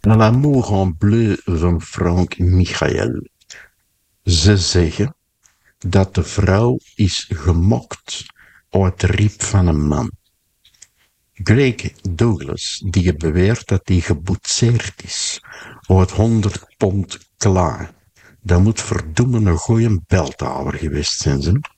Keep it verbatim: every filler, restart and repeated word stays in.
L'amour en bleu van Frank Michael. Ze zeggen dat de vrouw is gemokt uit de riep van een man. Greg Douglas, die beweert dat hij geboetseerd is uit honderd pond klaar. Dat moet verdomme een goeie belthouwer geweest zijn, ze.